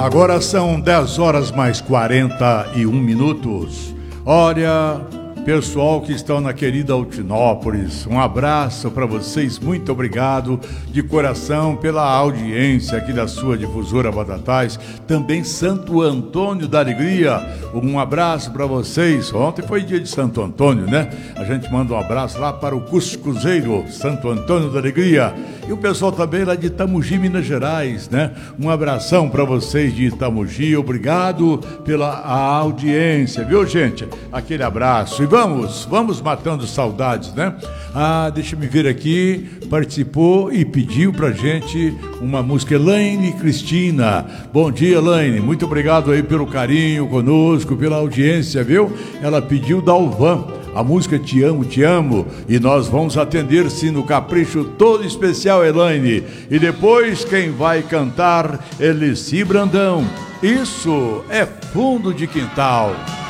Agora são 10 horas mais 41 minutos. Olha, pessoal que estão na querida Altinópolis, um abraço para vocês, muito obrigado de coração pela audiência aqui da sua difusora Batatais. Também Santo Antônio da Alegria, um abraço para vocês. Ontem foi dia de Santo Antônio, né? A gente manda um abraço lá para o Cuscuzeiro, Santo Antônio da Alegria. E o pessoal também lá de Itamogi, Minas Gerais, né? Um abração para vocês de Itamogi, obrigado pela audiência, viu, gente? Aquele abraço. E vamos matando saudades, né? Deixa eu ver aqui, participou e pediu pra gente uma música, Elaine Cristina. Bom dia, Elaine, muito obrigado aí pelo carinho conosco, pela audiência, viu? Ela pediu Dalvan, a música Te Amo, e nós vamos atender sim no capricho todo especial, Elaine. E depois quem vai cantar, Elici Brandão. Isso é Fundo de Quintal.